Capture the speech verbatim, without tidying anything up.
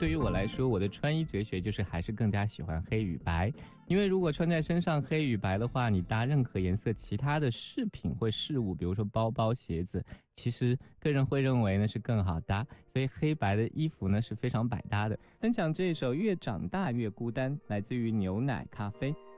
对于我来说，我的穿衣哲学就是还是更加喜欢黑与白，因为如果穿在身上黑与白的话，你搭任何颜色其他的饰品或事物，比如说包包、鞋子，其实个人会认为呢是更好搭，所以黑白的衣服呢是非常百搭的。分享这首《越长大越孤单》，来自于牛奶咖啡。